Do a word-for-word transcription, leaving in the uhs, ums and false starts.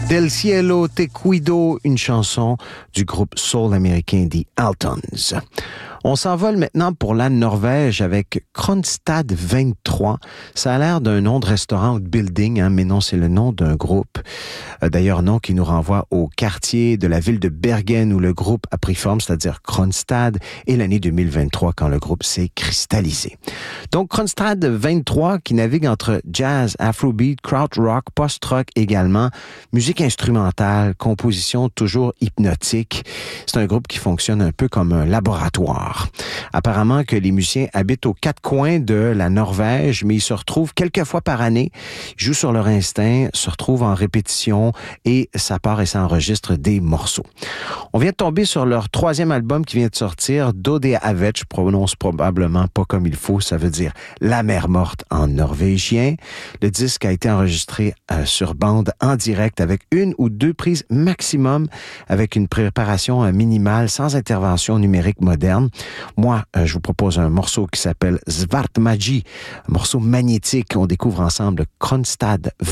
Del cielo te cuido, une chanson du groupe soul américain The Altons. On s'envole maintenant pour la Norvège avec Kronstad vingt-trois. Ça a l'air d'un nom de restaurant ou de building, hein, mais non, c'est le nom d'un groupe. Euh, d'ailleurs, nom qui nous renvoie au quartier de la ville de Bergen où le groupe a pris forme, c'est-à-dire Kronstad, et l'année deux mille vingt-trois quand le groupe s'est cristallisé. Donc, Kronstad vingt-trois qui navigue entre jazz, afrobeat, krautrock, post-rock également, musique instrumentale, composition toujours hypnotique. C'est un groupe qui fonctionne un peu comme un laboratoire. Apparemment que les musiciens habitent aux quatre coins de la Norvège, mais ils se retrouvent quelques fois par année, ils jouent sur leur instinct, se retrouvent en répétition et ça part et ça enregistre des morceaux. On vient de tomber sur leur troisième album qui vient de sortir, Dode Havet, je prononce probablement pas comme il faut, ça veut dire La mer morte en norvégien. Le disque a été enregistré euh, sur bande en direct avec une ou deux prises maximum, avec une préparation euh, minimale, sans intervention numérique moderne. Moi, euh, je vous propose un morceau qui s'appelle Svartmagi, un morceau magnétique. On découvre ensemble Kronstad